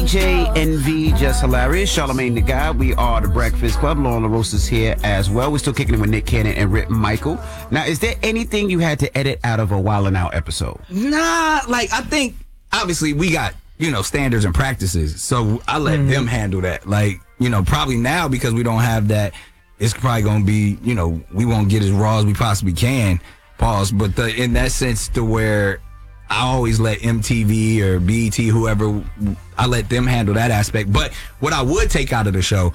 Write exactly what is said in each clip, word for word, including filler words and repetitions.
J N V, Just Hilarious, Charlamagne the Guy. We are the Breakfast Club. Lauren LaRosa is here as well. We're still kicking it with Nick Cannon and Rip Michael. Now, is there anything you had to edit out of a Wildin' Out episode? Nah, like, I think, obviously, we got, you know, standards and practices. So I let mm-hmm. them handle that. Like, you know, probably now because we don't have that, it's probably going to be, you know, we won't get as raw as we possibly can. Pause. But the, in that sense to where I always let M T V or B E T, whoever, I let them handle that aspect. But what I would take out of the show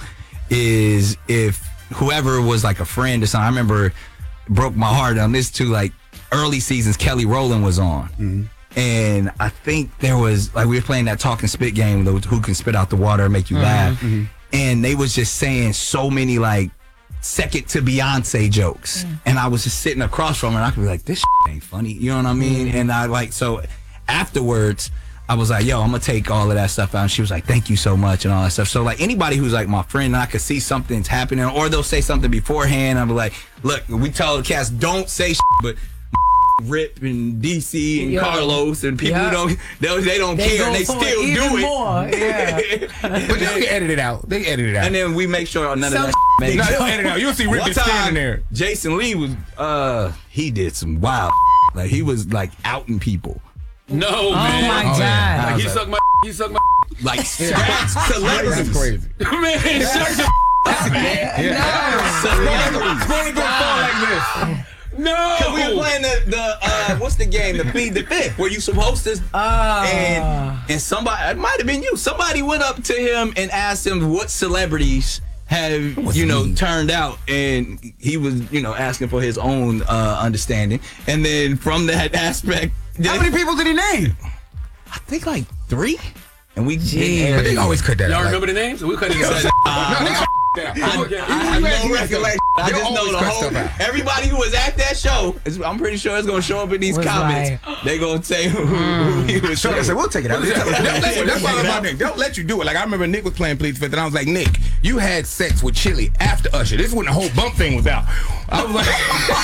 is if whoever was like a friend or something. I remember broke my heart on this too, like early seasons, Kelly Rowland was on. Mm-hmm. And I think there was, like we were playing that talk and spit game, who can spit out the water and make you mm-hmm. laugh. Mm-hmm. And they was just saying so many like second to Beyonce jokes. Mm. And I was just sitting across from her and I could be like, this shit ain't funny. You know what I mean? Mm. And I like, so afterwards, I was like, yo, I'm going to take all of that stuff out. And she was like, thank you so much and all that stuff. So like anybody who's like my friend and I could see something's happening or they'll say something beforehand. I'll be like, look, we tell the cast, don't say shit, but Rip and D C and yeah. Carlos and people yeah. who don't they, they don't they care and they still do it. More. Yeah. But they can edit it out. They edit it out. And then we make sure none so of that makes no, they'll edit it out. You'll see Rip is standing there. Jason Lee was uh he did some wild like he was like outing people. No oh man. Oh my god. Yeah. Like he sucked my he sucked my like celebrities. That's crazy. Man, shut the up, man. Yeah. No. Celebrities. It's gonna fall like this. No, because we were playing the the uh, what's the game? The Plead the Fifth, where you supposed to uh. and and somebody, it might have been you. Somebody went up to him and asked him what celebrities have what's you know mean? turned out, and he was you know asking for his own uh, understanding. And then from that aspect, how many people did he name? I think like three. And we Jeez. But they always cut that Y'all out. Y'all remember like, the names? We couldn't even say that. I, I, I have no recollection. I just know the whole. Everybody who was at that show, I'm pretty sure it's gonna show up in these was comments. Like, they gonna say who, mm. who he was. So I said, we'll take it out. That's why I'm about Nick. Don't let you do it. Like I remember Nick was playing Plead the Fifth, and I was like, Nick, you had sex with Chili after Usher. This is when the whole bump thing was out. I was like,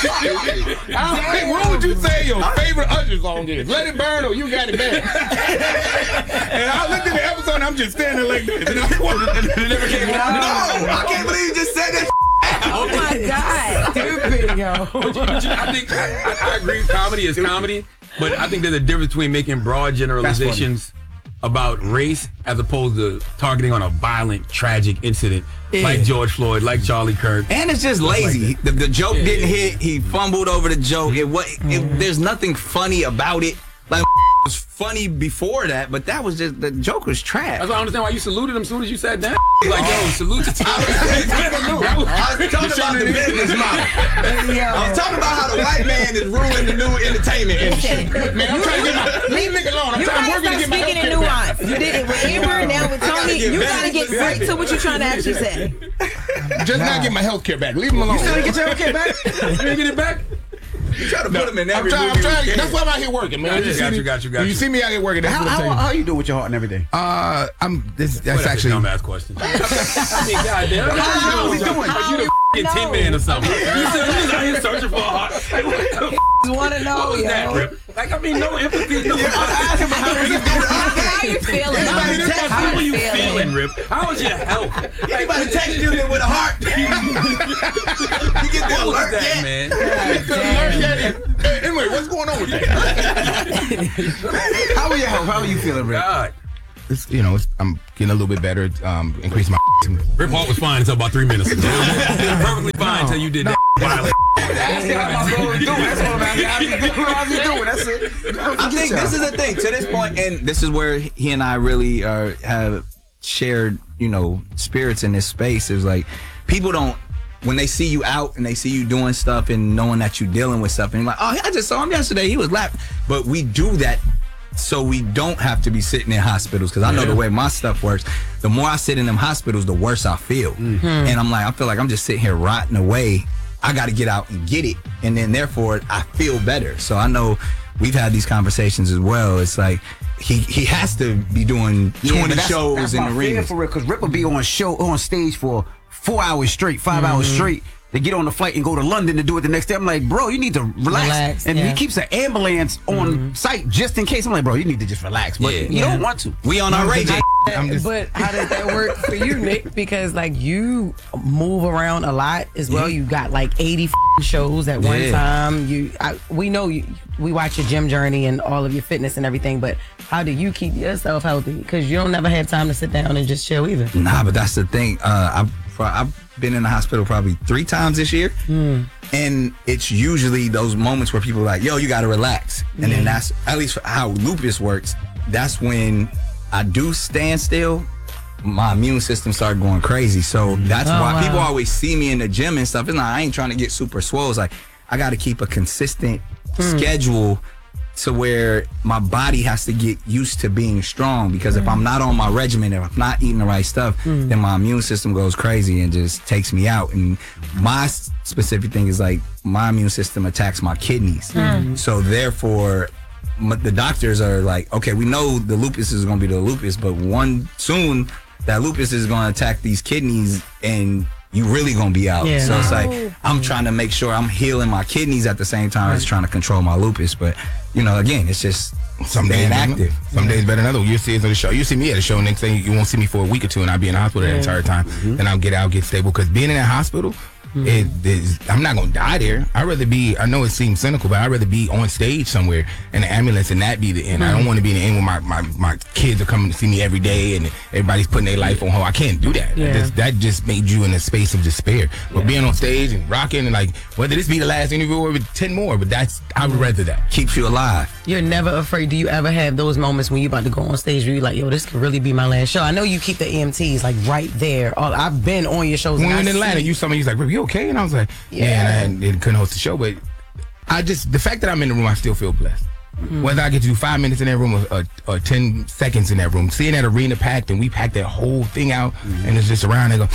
I was like, what would you say your favorite Usher song is? Let It Burn or You Got It Bad? And I looked at the episode, and I'm just standing like this. And I never came out. No. I can't believe you just said that. Oh my God. Stupid, yo. But you, but you, I think I, I, I agree. Comedy is comedy, but I think there's a difference between making broad generalizations about race as opposed to targeting on a violent, tragic incident yeah. like George Floyd, like Charlie Kirk. And it's just lazy. Like the, the joke yeah, didn't yeah. hit. He fumbled over the joke. It, what, mm-hmm. it, there's nothing funny about it. Like. Was funny before that, but that was just the joke was trash. That's why I understand why you saluted him as soon as you sat down. Like, yo, salute to T. I was talking about the business model. I was talking about how the white man is ruining the new entertainment industry. Man, I'm trying to get my leave nigga alone. I'm you trying gotta to stop speaking in nuance. You did it with Amber, now with Tony. You gotta get straight to what you're trying to actually say. Just not get my health care back. Leave him alone. You still get your health care back? You didn't get it back? You try to put him in every I'm trying, movie. I'm trying to, that's why I'm out here working, man. Got you, got you, got you, got you. You see me out here working. That's how, what I'm how, how you do with your heart and everything? Uh, I'm. This, that's well, actually a dumbass question. I mean, goddamn. How are we doing? Like you the f***ing Tin Man or something. You said you was out here searching for a heart. Like, what the f***? You want to know, what was yo? that, Rip? Like, I mean, no empathy. No How you feeling? How are you feeling, Rip? How is your health? Anybody text you with a heart? You get the alert that, man. Anyway, what's going on with that? How are you? How are you feeling, Rip? God. It's, you know, it's, I'm getting a little bit better. Um, increase my. Rip Hart was fine until about three minutes ago. Perfectly fine until you did no. that. Violent. That's what I'm asking. How's he doing? That's it. I think this is the thing. To this point, and this is where he and I really are, have shared, you know, spirits in this space. Is like people don't. When they see you out and they see you doing stuff and knowing that you're dealing with stuff, and you're like, oh, I just saw him yesterday. He was laughing. But we do that so we don't have to be sitting in hospitals. Because I know yeah. the way my stuff works, the more I sit in them hospitals, the worse I feel. Mm-hmm. And I'm like, I feel like I'm just sitting here rotting away. I got to get out and get it. And then therefore, I feel better. So I know we've had these conversations as well. It's like, He he has to be doing twenty yeah, that's, shows that's in the ring. For real, because Rip will be on show on stage for four hours straight, five mm-hmm. hours straight, They get on the flight and go to London to do it the next day. I'm like, bro, you need to relax. Relax, and yeah. he keeps an ambulance on mm-hmm. site just in case. I'm like, bro, you need to just relax. But Yeah. you Yeah. don't want to. We on our Ray J. I'm just- But how does that work for you, Nick? Because like you move around a lot as well. You got like eighty f- shows at one Yeah. time. You, I, we know you. We watch your gym journey and all of your fitness and everything. But how do you keep yourself healthy? Because you don't never have time to sit down and just chill either. Nah, but that's the thing. Uh, I've I've been in the hospital probably three times this year, Mm. and it's usually those moments where people are like, "Yo, you got to relax," and Yeah. then that's at least how lupus works. That's when I do stand still. My immune system started going crazy, so that's Oh, why wow. people always see me in the gym and stuff. It's like I ain't trying to get super swole. It's like I got to keep a consistent Hmm. schedule to where my body has to get used to being strong, because if I'm not on my regimen, if I'm not eating the right stuff, then my immune system goes crazy and just takes me out. And my s- specific thing is like my immune system attacks my kidneys. So therefore, m- the doctors are like, okay, we know the lupus is going to be the lupus, but one soon that lupus is going to attack these kidneys and you really gonna be out. Yeah. So it's like I'm trying to make sure I'm healing my kidneys at the same time as trying to control my lupus. But you know, again, it's just Some days staying better- active. Some days better than others. You see us on the show. You see me at a show, next thing you won't see me for a week or two, and I'll be in the hospital the entire time. Then I'll get out, get stable. Because being in that hospital, it is. I'm not gonna die there. I'd rather be. I know it seems cynical, but I'd rather be on stage somewhere in the ambulance and that be the end. I don't want to be in the end when my, my my kids are coming to see me every day and everybody's putting their life on hold. I can't do that. Yeah. That's- that just made you in a space of despair. But being on stage and rocking and like whether this be the last interview or with ten more, but that's I would rather that. Keeps you alive. You're never afraid. Do you ever have those moments when you're about to go on stage where you're like, yo, this could really be my last show? I know you keep the E M Ts like right there. All, I've been on your shows. When we and were in I Atlanta, see- you somebody was like, "Rip, you okay?" And I was like, "Yeah." Yeah. And I hadn't- and couldn't host the show, but I just the fact that I'm in the room, I still feel blessed. Mm-hmm. Whether I get to do five minutes in that room or, or, or ten seconds in that room, seeing that arena packed and we packed that whole thing out, Mm-hmm. and it's just around. And I go,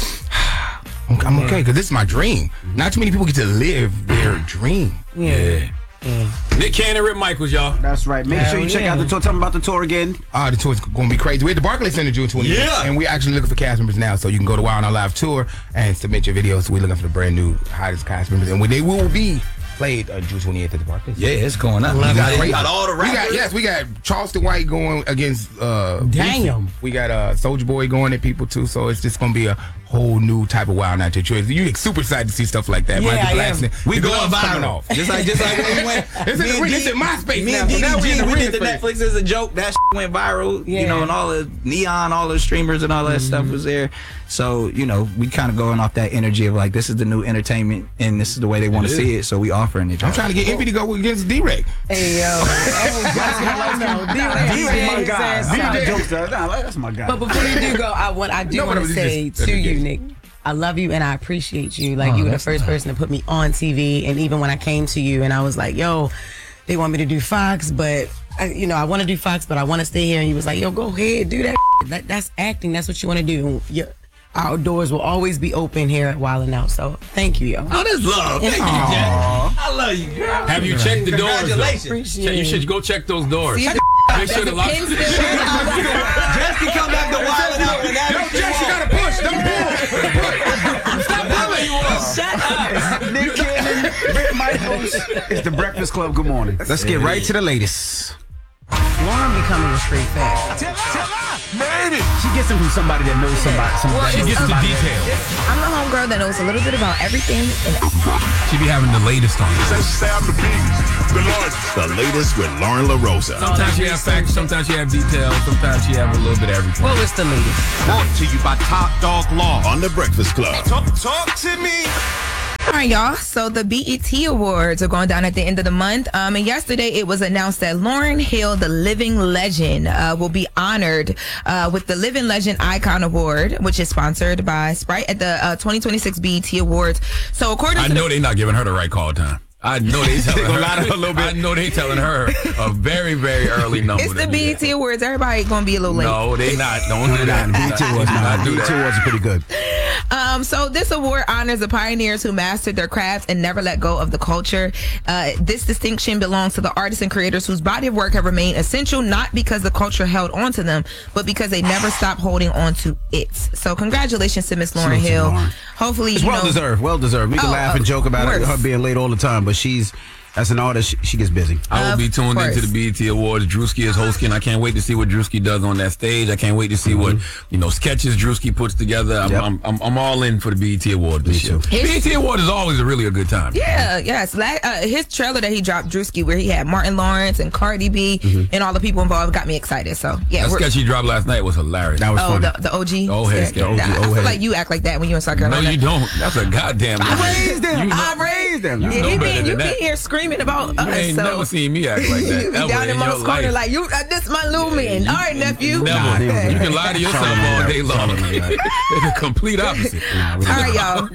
I'm, I'm okay because this is my dream. Not too many people get to live their dream. Yeah. Nick Cannon, Rip Michaels, y'all. That's right. Make Hell sure you check yeah. out the tour. Tell them about the tour again. Ah, the tour's gonna be crazy. We're at the Barclays Center June twentieth. Yeah. And we're actually looking for cast members now. So you can go to Wild on Live Tour and submit your videos. So we're looking for the brand new hottest cast members. And we, they will be played uh, June twentieth at the Barclays. Yeah, it's going up. We You got, got, you got all the we rappers. got yes, we got Charleston White going against uh Damn. Boosie. We got uh Soulja Boy going at people too, so it's just gonna be a whole new type of Wild Night Tour. You super excited to see stuff like that. Yeah, Michael I am. Blackson. We The going gloves coming viral. off. Just like just like when we went. It's in me the- and this D- in my space me now, and so now we in D D G, the we arena did the space. Netflix as a joke. That shit went viral. You Yeah. know, and all the Neon, all the streamers and all that Mm-hmm. stuff was there. So you know, we kind of going off that energy of like, this is the new entertainment, and this is the way they want to It see it. So we offering it. I'm trying to get Envy to go against D-Rec. Hey, yo. That's my guy. But before you do go, I want I do No, but want it to was say just to you, education. Nick, I love you and I appreciate you. Like Oh, you were the that's first person to put me on T V, and even when I came to you and I was like, yo, they want me to do Fox, but I, you know, I want to do Fox, but I want to stay here. And you was like, yo, go ahead, do that. that that's acting. That's what you want to do. And your, our doors will always be open here at Wild 'N Out. So thank you, yo. Oh, that's love. Thank you, Jack. I love you, girl. Have you checked the doors? though? Congratulations. Appreciate Check- You it. should go check those doors. See, Make sure the lock. Jess can come back to Wild 'N Out whenever Yo, she Jess, you wants. gotta push. Don't pull. Stop pulling. Shut up. Nick Cannon, Rick Michaels. It's the Breakfast Club. Good morning. Let's get right to the latest. Lauren becoming a straight fact. She gets them from somebody that knows somebody. somebody She gets the somebody details. I'm the homegirl that knows a little bit about everything. And She be having the latest on it. The latest with Lauren LaRosa. Sometimes you have facts, sometimes you have details, sometimes you have a little bit of everything. What was the latest? Brought to you by Top Dog Law on The Breakfast Club. all right, y'all. So the B E T Awards are going down at the end of the month. Um, and yesterday it was announced that Lauryn Hill, the living legend, uh, will be honored uh, with the Living Legend Icon Award, which is sponsored by Sprite at the uh, twenty twenty-six B E T Awards. So according I to know the- they're not giving her the right call time. I know they telling her A lot of- a little bit. I know they telling her a very, very early number. it's the to do B E that. T Awards. Everybody gonna be a little late. No, they not. Don't do that. B T was Do not not. do B T that. was pretty good. Um, Um, so this award honors the pioneers who mastered their craft and never let go of the culture. Uh, this distinction belongs to the artists and creators whose body of work have remained essential, not because the culture held on to them, but because they never stopped holding on to it. So congratulations to Miss Lauren Salute to Hill. Lauren. Hopefully, It's you well know, deserved. Well deserved. We can Oh, laugh and of joke about it, course. her being late all the time, but she's, as an artist, she, she gets busy. I will Of be tuned course. into the B E T Awards. Drewski is hosting. I can't wait to see what Drewski does on that stage. I can't wait to see what, you know, sketches Drewski puts together. I'm, Yep. I'm, I'm, I'm all in for the B E T Award this Me year. too. B E T Award is always a really a good time. Yeah, yes. La- uh, his trailer that he dropped, Drewski, where he had Martin Lawrence and Cardi B and all the people involved, got me excited. So yeah, That we're- sketch he dropped last night was hilarious. That was oh, funny. the, the O G. Old head Yeah. sketch. O G, I old feel head. like you act like that when you in South no, Carolina. you don't. That's a goddamn lie. I raised them. You know- I raised them. Yeah, know he better been, than you that. be here screaming about You us. ain't so. never seen me act like that. You be ever down in in Mama's your corner life. like, you. Uh, this my little man. All right, nephew. Never. Nah, they don't do you that. can lie to yourself Solomon, all day yeah. long. Solomon, yeah. It's the complete opposite. All right, y'all.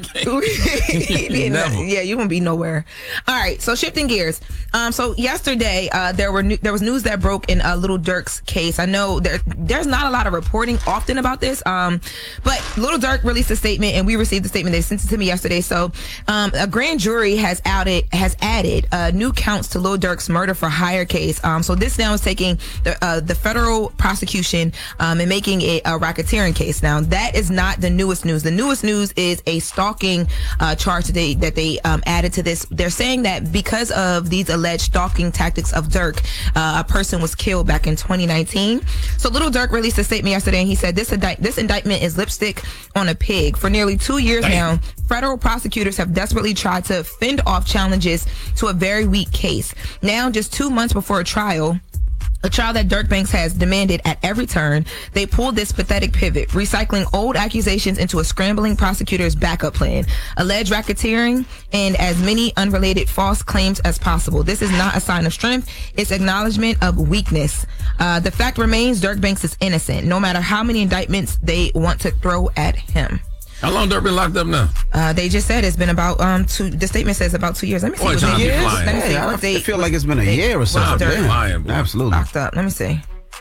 Never. Yeah, you won't be nowhere. All right, so shifting gears. Um, so yesterday, uh, there were new, there was news that broke in uh, Little Durk's case. I know there there's not a lot of reporting often about this, um, but Little Durk released a statement, and we received the statement. They sent it to me yesterday. So um, a grand jury has outed has added uh, new counts to Little Durk's murder for hire case. Um, so this now is taking the uh, the federal prosecution um, and making it a racketeering case. Now that is not the newest news. The newest news is a stalking uh, charge that they that they um, added to this. They're saying that because of these alleged stalking tactics of Durk, uh, a person was killed back in twenty nineteen. So Little Durk released a statement yesterday, and he said this indi- this indictment is lipstick on a pig. For nearly two years now, federal prosecutors have desperately tried to fend off challenges to a very weak case. Now, just two months before a trial, a trial that Dirk Banks has demanded at every turn, they pulled this pathetic pivot, recycling old accusations into a scrambling prosecutor's backup plan, alleged racketeering, and as many unrelated false claims as possible. This is not a sign of strength. It's acknowledgement of weakness. Uh, the fact remains Dirk Banks is innocent, no matter how many indictments they want to throw at him. How long Dirk been locked up now? Uh, they just said it's been about um two. The statement says about two years. Let me see. Boy, what time they be years. flying. Let me see Yeah, what I they feel like it's been a they- year or wow, something. Dirk Damn. lying, boy. Absolutely. locked up. Let me see.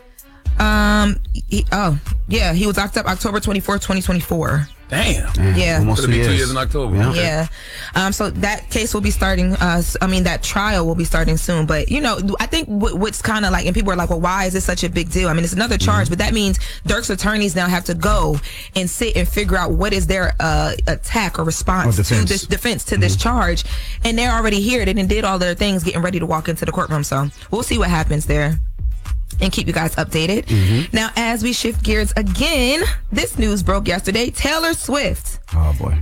Um. He, oh, yeah. He was locked up October twenty-fourth, twenty twenty-four. Damn. Yeah. Almost It'll two be two years. years in October. Yeah. Yeah. Um. So that case will be starting. Uh. s- I mean, that trial will be starting soon. But you know, I think what, what's kind of like, and people are like, well, why is this such a big deal? I mean, it's another charge, Mm-hmm. but that means Dirk's attorneys now have to go and sit and figure out what is their uh attack or response Or to defense. this defense to this charge, and they're already here. They done did all their things, getting ready to walk into the courtroom. So we'll see what happens there, and keep you guys updated. Mm-hmm. Now, as we shift gears again, this news broke yesterday. Taylor Swift. Oh, boy.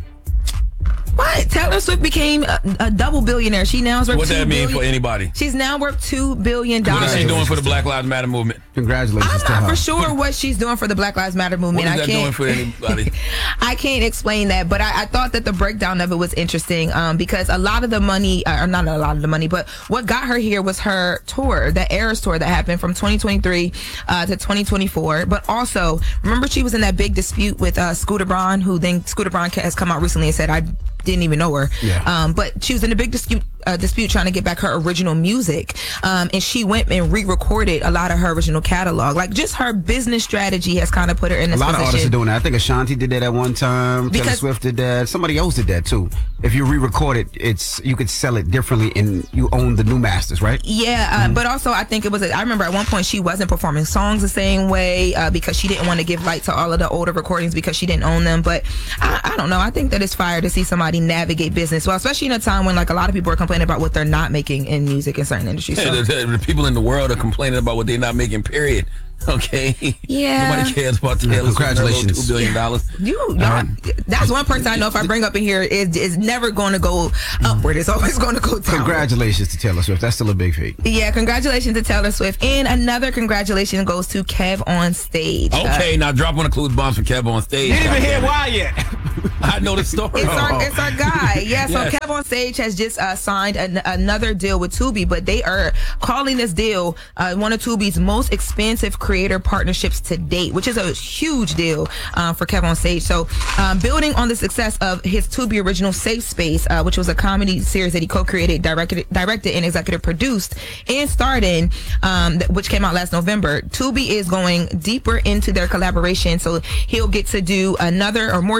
What? Taylor Swift became a, a double billionaire. She now is worth What two that mean billion- for anybody? She's now worth two billion What dollars. is she doing for the Black Lives Matter movement? Congratulations I'm to not her. for sure what she's doing for the Black Lives Matter movement. What is I that can't. doing for anybody? I can't explain that, but I, I thought that the breakdown of it was interesting um, because a lot of the money, uh, or not a lot of the money, but what got her here was her tour, the Eras tour that happened from twenty twenty-three uh, to twenty twenty-four. But also, remember she was in that big dispute with uh, Scooter Braun, who then Scooter Braun has come out recently and said, I didn't even know her. Yeah. Um, but she was in a big dispute, uh, dispute trying to get back her original music. Um, and she went and re-recorded a lot of her original catalog. Like, just her business strategy has kind of put her in A this lot of position. artists are doing that. I think Ashanti did that at one time. Taylor Because- Swift did that. Somebody else did that too. If you re-record it, it's you could sell it differently, and you own the new masters, right? Yeah, uh, but also I think it was. A, I remember at one point she wasn't performing songs the same way uh, because she didn't want to give light to all of the older recordings because she didn't own them. But I, I don't know. I think that it's fire to see somebody navigate business well, especially in a time when like a lot of people are complaining about what they're not making in music in certain industries. Yeah, So. the, the people in the world are complaining about what they're not making, period. Okay? Yeah. Nobody cares about Taylor Swift. Congratulations. two billion dollars. You, y'all, that's one person I know. If I bring up in here, is is never going to go upward. It's always going to go down. Congratulations to Taylor Swift. That's still a big feat. Yeah, congratulations to Taylor Swift, and another congratulations goes to Kev on stage. Uh, Okay, now drop one of Clues bombs for Kev on stage. Didn't even hear Goddamn it. why yet. I know the story. It's our, it's our guy. Yeah, so Yes. Kev on Stage has just uh, signed an, another deal with Tubi, but they are calling this deal uh, one of Tubi's most expansive creator partnerships to date, which is a huge deal um, for Kev on Stage. So um, building on the success of his Tubi original Safe Space, uh, which was a comedy series that he co-created, directed, directed and executive produced and starred in, um, th- which came out last November, Tubi is going deeper into their collaboration. So he'll get to do another or more seasons of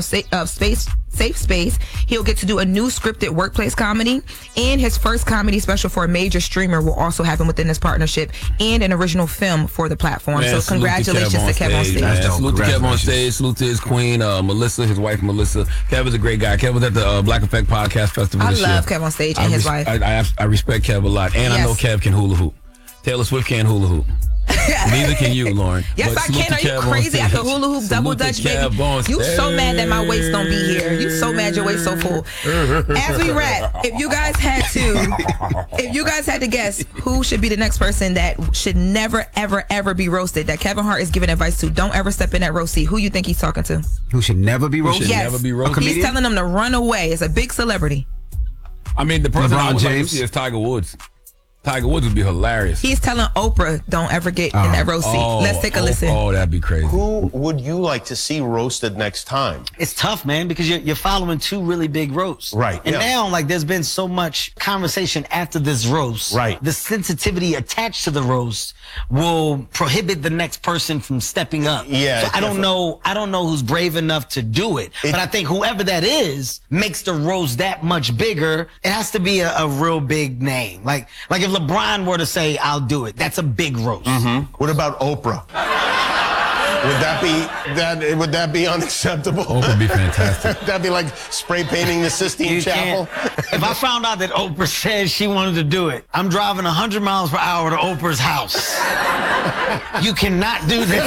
of, sa- of space Safe Space. He'll get to do a new scripted workplace comedy, and his first comedy special for a major streamer will also happen within this partnership, and an original film for the platform. Man, so congratulations to Kev on stage. Man, salute to Kev on stage. Salute to his queen, uh, Melissa, his wife Melissa. Kev is a great guy. Kev was at the uh, Black Effect Podcast Festival I this love year. Kev on stage and I his res- wife. I, I, I respect Kev a lot, and Yes. I know Kev can hula hoop. Taylor Swift can hula hoop. Neither can you, Lauren. Yes, But I salute can. Are to you Kev on crazy? I stage. can hula hoop, double Salute to dutch, Kev baby. on You so stage. mad that my waist don't be here. You so mad your waist so full. As we wrap, if you guys had to, if you guys had to guess who should be the next person that should never, ever, ever be roasted, that Kevin Hart is giving advice to, don't ever step in that roast seat. Who you think he's talking to? Who should never be Who roasted? should Yes. never be A roasted? comedian? He's telling them to run away. It's a big celebrity. I mean, the person LeBron I would like to James. see is Tiger Woods. Tiger Woods would be hilarious. He's telling Oprah, don't ever get in that roast seat. Oh, Let's take a oh, listen. Oh, that'd be crazy. Who would you like to see roasted next time? It's tough, man, because you're, you're following two really big roasts. Right, And yeah. now, like, there's been so much conversation after this roast. Right. The sensitivity attached to the roast will prohibit the next person from stepping up. Yeah, So I don't definitely. know. I don't know who's brave enough to do it. It- but I think whoever that is makes the roast that much bigger. It has to be a, a real big name. Like, like if LeBron were to say, "I'll do it," that's a big roast. What about Oprah? Would that be that? Would that be unacceptable? Oprah would be fantastic. That'd be like spray painting the Sistine You Chapel. can't. If I found out that Oprah said she wanted to do it, I'm driving one hundred miles per hour to Oprah's house. You cannot do this.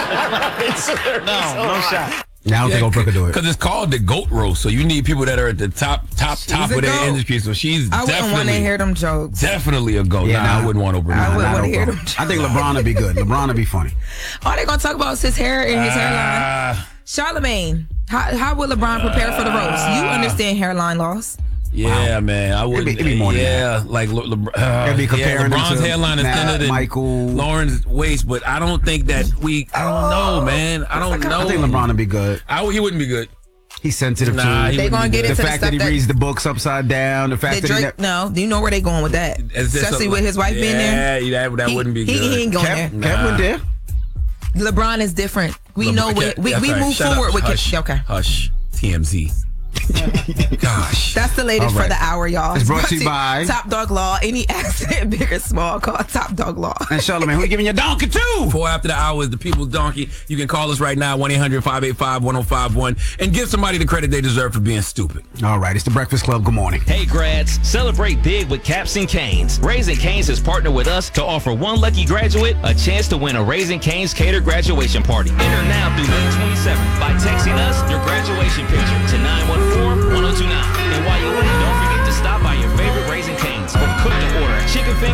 No, no shot. Now I don't think Oprah could do it. Because it's called the GOAT roast, so you need people that are at the top, top, top a of their goat. industry. So she's I wouldn't want to definitely, hear them jokes. definitely a GOAT. Yeah, nah, I nah. wouldn't want Oprah. I Nah, wouldn't nah, want to nah. hear them I think LeBron would be good. LeBron would be funny. All they're going to talk about is his hair and his hairline. Ah, Charlemagne, how, how will LeBron prepare for the roast? You understand hairline loss. yeah, man, I would. be- it'd be more than yeah, like Le, Le, uh, It'd be comparing yeah, him LeBron's to hairline is Matt, thinner than Michael. Lauren's waist, but I don't think that we. I don't know, man. I don't know. I think LeBron would be good. I, he wouldn't be good. He's sensitive Nah, to he They wouldn't gonna be get good. the into the fact that stuff he that- reads the books upside down. The fact The that he Drake, ne- no, do you know where they going with that? It's just Especially a- with his wife being there. Yeah, that, that He- wouldn't be he, good. He ain't going Kev, there. Kev went there. LeBron is different. We know Okay, what we, that's we right. move Shut forward up. with. Hush. Okay, Hush. T M Z. Gosh. that's the latest All right. for the hour, y'all. It's brought to you by- Top Dog Law. Any accident, big or small, call Top Dog Law. And Charlamagne, who you giving your donkey to? Before after the hour is the People's Donkey. You can call us right now, one eight hundred five eight five one oh five one, and give somebody the credit they deserve for being stupid. All right, it's the Breakfast Club. Good morning. Hey grads, celebrate big with Caps and Canes. Raising Canes has partnered with us to offer one lucky graduate a chance to win a Raising Canes catered graduation party. Enter now through May twenty-seventh by texting us your graduation picture to nine one four one oh two nine. And while you're waiting, don't forget to stop by your favorite Raising Canes or cook to order chicken fingers